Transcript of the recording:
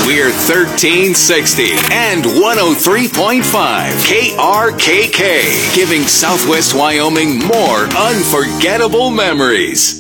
We're 1360 and 103.5 KRKK, giving Southwest Wyoming more unforgettable memories.